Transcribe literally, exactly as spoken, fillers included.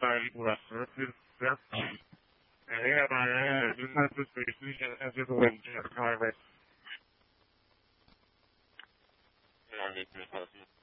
style versus that. And yeah, I just have to speak as it went to the private. Yeah, I need to